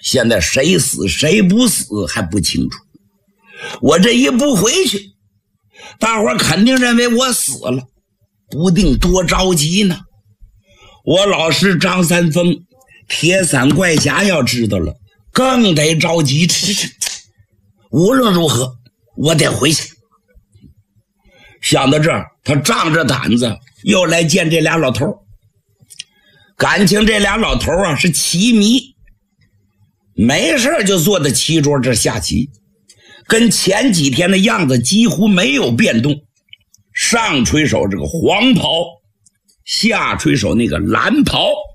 现在谁死谁不死还不清楚。我这一不回去，大伙肯定认为我死了，不定多着急呢。我老师张三丰铁伞怪侠要知道了，更得着急。无论如何我得回去。想到这儿，他仗着胆子又来见这俩老头。感情这俩老头啊是棋迷，没事就坐在棋桌这下棋，跟前几天的样子几乎没有变动。上垂手这个黄袍，下垂手那个蓝袍。